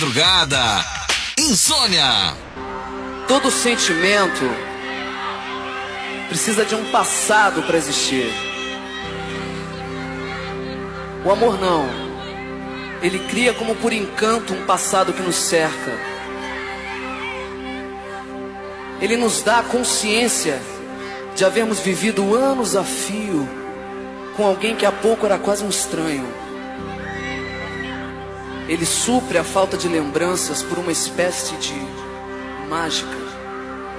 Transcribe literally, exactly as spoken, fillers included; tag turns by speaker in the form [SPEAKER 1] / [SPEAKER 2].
[SPEAKER 1] Madrugada, insônia.
[SPEAKER 2] Todo sentimento precisa de um passado para existir. O amor não. Ele cria como por encanto um passado que nos cerca. Ele nos dá a consciência de havermos vivido anos a fio com alguém que há pouco era quase um estranho. Ele supre a falta de lembranças por uma espécie de mágica.